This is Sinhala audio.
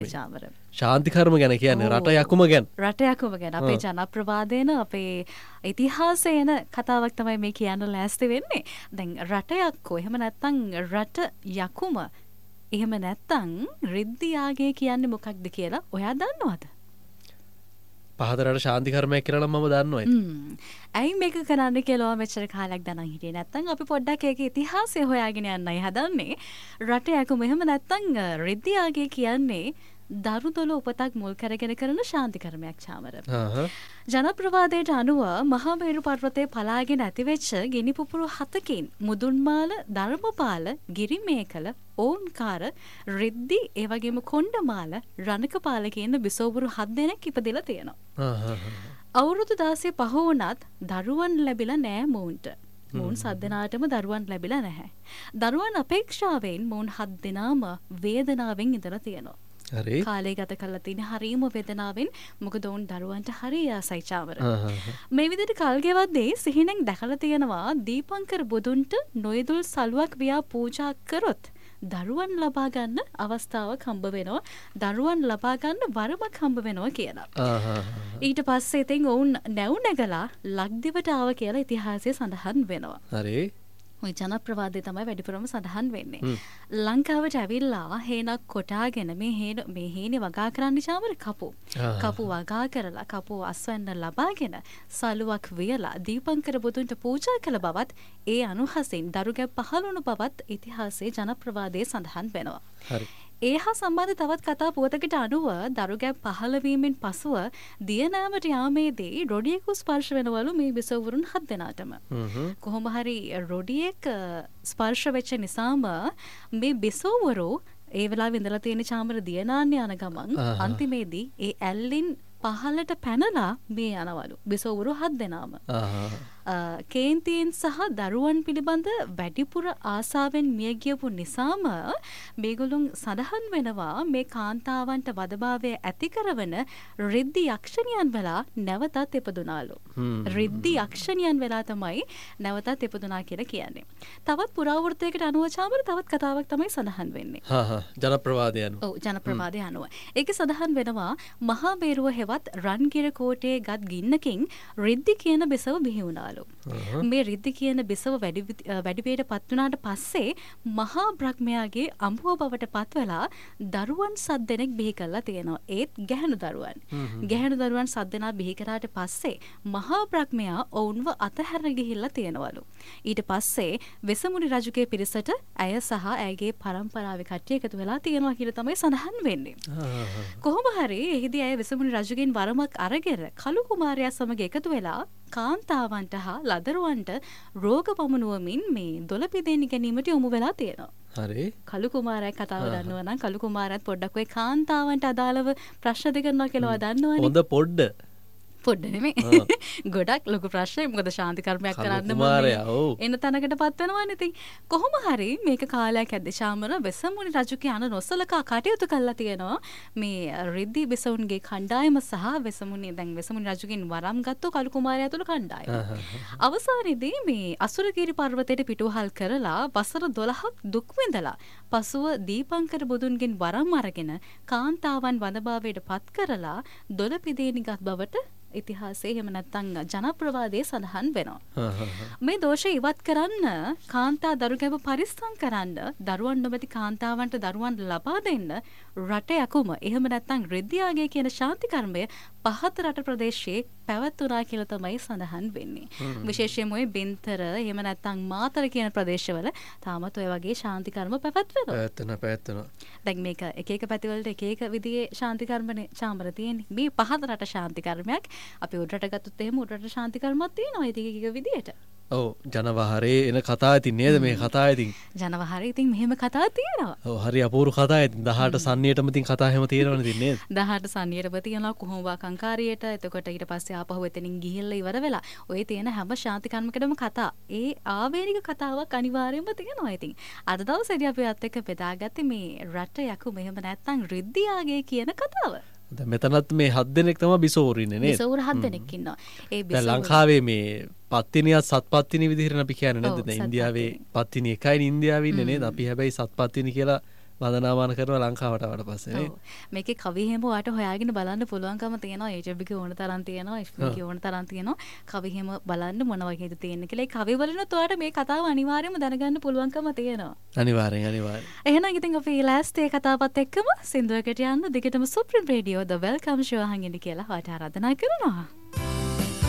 චාමර. ශාන්තිකර්ම ගැන කියන්නේ රට යකුම ගැන. රට යකුම ගැන අපේ ජනප්‍රවාදයන අපේ ඉතිහාසයන කතාවක් තමයි මේ කියන්න ලෑස්ති වෙන්නේ. දැන් රට යක්කෝ එහෙම නැත්තම් රට යකුම එහෙම නැත්තම් රිද්දියාගේ කියන්නේ මොකක්ද කියලා ඔයා දන්නවද? පහතරට ශාන්තිකර්මයක් කියලා මම දන්නවා. ඇයි මේක කරන්න කියලා මෙච්චර කාලයක් දැනන් හිටියේ නැත්තම් අපි පොඩ්ඩක් ඒකේ ඉතිහාසය හොයාගෙන යන්නයි හදන්නේ. රට යකුම එහෙම නැත්තම් රිද්දියාගේ කියන්නේ දරුදොල උපතක් මුල් කරගෙන කරන ශාන්තිකර්මයක් චාමර. ජනප්‍රවාදයට අනුව මහාමේරු පර්වතයේ පලාගෙන ඇතිවෙච්ච ගිනි පුපුරු 7කින් මුදුන්මාල, ධර්මපාල, ගිරිමේකල, ඕන්කාර, රිද්දි, ඒ වගේම කොණ්ඩමාල, රණකපාල කියන බිසෝවරු 7 දෙනෙක් ඉපදෙලා තියෙනවා. අවුරුදු 16 පහ වුණත් දරුවන් ලැබිලා නෑ මොවුන්ට. මොවුන් 7 දෙනාටම දරුවන් ලැබිලා නැහැ. දරුවන් අපේක්ෂාවෙන් මොවුන් 7 දෙනාම වේදනාවෙන් ඉඳලා තියෙනවා. කාලේ ගත කරලා තියෙන හරීම වේදනාවෙන් මොකද ඔවුන් දරුවන්ට හරි ආසයි චාමර. මේ විදිහට කල් ගෙවද්දී සිහිනෙන් දැකලා තියෙනවා දීපංකර බුදුන්ට නොයදුල් සලුවක් වියා පූජා කරොත් දරුවන් ලබා ගන්න අවස්ථාවක් හම්බ වෙනවා. දරුවන් ලබා ගන්න වරමක් හම්බ වෙනවා කියලා. ඊට පස්සේ ඉතින් ඔවුන් නැව් නැගලා ලක්දිවට ආව කියලා ඉතිහාසයේ සඳහන් වෙනවා. හරි. ඔය ජනප්‍රවාදය තමයි වැඩිපුරම සඳහන් වෙන්නේ. ලංකාවට ඇවිල්ලා හේනක් කොටාගෙන මේ හේනේ වගා කරන්න චාමර කපු වගා කරලා කපු අස්වැන්න ලබාගෙන සලුවක් වියලා දීපංකර බුදුන්ට පූජා කළ බවත් ඒ අනුහසින් දරුගැබ් පහළ වුණු බවත් ඉතිහාසයේ ජනප්‍රවාදයේ සඳහන් වෙනවා. හරි. ඒ හා සම්බන්ධ තවත් කතා පුවතකට අනුව දරුගැබ් පහළවීමෙන් පසුව දියනෑමට යාමේදී රොඩියෙකු ස්පර්ශ වෙනවලු මේ බිසවුරුන් 7 දෙනාටම. කොහොම හරි රොඩියෙක් ස්පර්ශ වෙච්ච නිසාම මේ බිසවුරු ඒ වෙලාවෙ ඉඳලා තියෙන චාමර දියනාන්න යන ගමන් අන්තිමේදී ඒ ඇල්ලින් පහළට පැනලා මේ යනවලු බිසවුරු 7 දෙනාම. කේන්තියෙන් සහ දරුවන් පිළිබඳ වැඩිපුර ආසාවෙන් මිය ගියපු නිසාම මේගොල්ලොන් සඳහන් වෙනවා මේ කාන්තාවන්ට වදභාවය ඇති කරවන රිද්දි යක්ෂණියන් වෙලා නැවතත් ඉපදුනාලු. රිද්දි යක්ෂණියන් වෙලා තමයි නැවතත් ඉපදුනා කියලා කියන්නේ. තවත් පුරාවෘත්තයකට අනුව චාමර තවත් කතාවක් තමයි සඳහන් වෙන්නේ. ජනප්‍රවාදය අනුව. ඔව් ජනප්‍රවාදය අනුව. ඒකේ සඳහන් වෙනවා මහා මේරුව හෙවත් රන්ගිර කෝටේ ගත් ගින්නකින් රිද්දි කියන බිසව බිහි වුණා. මේ රිද්දි කියන බිසව වැඩිපේට පත් වුණාට පස්සේ මහා බ්‍රහ්මයාගේ අඹුව බවට පත් වෙලා දරුවන් 7 දෙනෙක් බිහි කරලා තියෙනවා. ඒත් ගැහැණු දරුවන්. ගැහැණු දරුවන් 7 දෙනා බිහි කරාට පස්සේ මහා බ්‍රහ්මයා ඔවුන්ව අතහැරලා ගිහිල්ලා තියෙනවලු. ඊට පස්සේ වෙසමුණි රජුගේ පිරිසට ඇය සහ ඇයගේ පරම්පරාවේ කට්ටිය එකතු වෙලා තියෙනවා කියලා තමයි සඳහන් වෙන්නේ. කොහොම හරි එහිදී ඇය වෙසමුණි රජුගෙන් වරමක් අරගෙන කළු කුමාරයා සමග එකතු වෙලා කාන්තාවන්ට හා ලදරුවන්ට රෝග පමුණුවමින් මේ දොළ පිදෙන්න ගැනීමට යොමු වෙලා තියෙනවා. හරි. කළු කුමාරයා කතාව දන්නවා නම් කළු කුමාරයාත් පොඩ්ඩක් ඔය කාන්තාවන්ට අදාළව ප්‍රශ්න දෙක කරනවා කියලා දන්නවනේ. හොඳ පොඩ්ඩ නෙමෙයි. ගොඩක් ලොකු ප්‍රශ්නයක්. මොකද ශාන්ති කර්මයක් කරන්න එන තැනකටපත් වෙනවානේ. ඉතින් කොහොම හරි මේක කාලයක් ඇද්දී ශාමර වෙසමුණි රජුගේ අන නොසලකා කටයුතු කළා තියෙනවා. මේ රිද්දි බිසවුන්ගේ කණ්ඩායම සහ වෙසමුණි රජුගෙන් වරම් ගත්තු කළු කුමාරයා තුළ කණ්ඩායම. අවසානයේදී මේ අසුරගිරි පර්වතයට පිටුවහල් කරලා වසර 12ක් දුක් විඳලා පසුව දීපංකර බුදුන්ගෙන් වරම් අරගෙන කාන්තාවන් වඳභාවයට පත් කරලා දොළ පිදේනිගත් බවට ඉතිහාසයේ එහෙම නැත්නම් ජනප්‍රවාදයේ සඳහන් වෙනවා. මේ දෝෂය ඉවත් කරන්න කාන්තා දරුගැබ පරිස්සම් කරන්න දරුවන් නොමැති කාන්තාවන්ට දරුවන් ලබා දෙන්න රට යකුම එහෙම නැත්නම් රිද්දියාගේ කියන ශාන්ති කර්මය පහත රට ප්‍රදේශයේ පැවැත්වුණා කියලා තමයි සඳහන් වෙන්නේ. විශේෂයෙන්ම ඔය බින්තර එහෙම නැත්නම් මාතර කියන ප්‍රදේශවල තාමත් ඔය වගේ ශාන්ති කර්ම පැවැත්වෙනවා. දැන් මේක එක එක පැතිවලට එක එක විදිහේ ශාන්ති කර්මනේ චාමර තියෙන්නේ. මේ පහත රට ශාන්ති කර්මයක් අපි උඩරට ගත්තොත් එහෙම උඩරට ශාන්ති කර්මයක් තියෙනවා ඒක එක විදිහට. ඔව් ජනවහරේ එන කතා ඉතින් නේද මේ කතා ඉතින්. ජනවහරේ ඉතින් මෙහෙම කතා තියෙනවා. ඔව් හරි අපූර්ව කතා ඉතින් 18 සන්නියටම ඉතින් කතා හැම තියෙනවනේ ඉතින් නේද? 18 සන්නියටම තියෙනවා කොහොම කංකාරියට. එතකොට ඊට පස්සේ ආපහු එතනින් ගිහිල්ලා ඉවර වෙලා ඔය තියෙන හැම ශාන්ති කර්මකටම කතා. ඒ ආවේනික කතාවක් අනිවාර්යයෙන්ම තියෙනවා ඉතින්. අද දවසේදී අපි අත් එක්ක බෙදාගත්තේ මේ රට යකු මෙහෙම නැත්නම් රිද්දියාගේ කියන කතාව. දැන් මෙතනත් මේ 7 දෙනෙක් තමයි බිසෝවරු ඉන්නේ නේද? බිසෝවරු 7 දෙනෙක් ඉන්නවා. ඒ බිසෝවරු දැන් ලංකාවේ මේ පත්තිනියත් සත්පත්තිනි විදිහට අපි කියන්නේ නැද්ද? දැන් ඉන්දියාවේ පත්තිනි එකයිනේ ඉන්දියාවේ ඉන්නේ නේද? අපි හැබැයි සත්පත්තිනි කියලා වදනාමාන කරනවා ලංකාවට ආවට පස්සේ. මේකේ කවි හැම ඔයාට හොයාගෙන බලන්න පුළුවන්කම තියෙනවා. YouTube එකේ ඕන තරම් තියෙනවා. FB එකේ ඕන තරම් තියෙනවා. කවි හැම බලන්න මොන වගේද තියෙන්නේ කියලා. ඒ කවි වලිනුත් ඔයාට මේ කතාව අනිවාර්යයෙන්ම දැනගන්න පුළුවන්කම තියෙනවා. අනිවාර්යෙන්. එහෙනම් ඉතින් අපි last ඒ කතාවත් එක්කම සින්දුවකට යන්න දිගටම Supreme Radio The Welcome Show අහගෙන ඉන්න කියලා ඔයාට ආරාධනා කරනවා.